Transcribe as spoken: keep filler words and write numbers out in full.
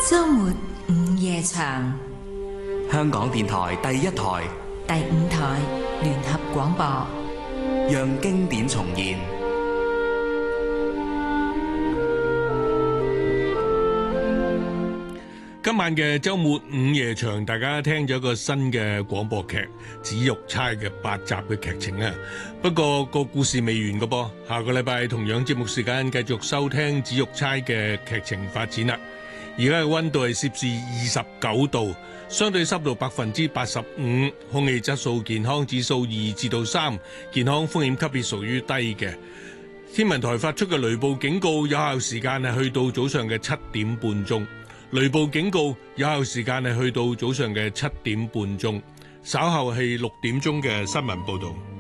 周末午夜場， 香港電台第一台、 第五台聯合廣播， 讓經典重現。 今晚嘅周末午夜場，大家聽咗個新嘅廣播劇《紫玉釵》嘅八集嘅劇情啊。不過個故事未完㗎噃，下個禮拜同樣節目時間繼續收聽《紫玉釵》嘅劇情發展啦。而家嘅溫度係攝氏二十九度，相對濕度百分之八十五，空氣質素健康指數二至到三，健康風險級別屬於低嘅。天文台發出嘅雷暴警告有效時間係去到早上嘅七點半鐘。雷暴警告有效時間係去到早上嘅七點半鐘，稍後係六點鐘嘅新聞報導。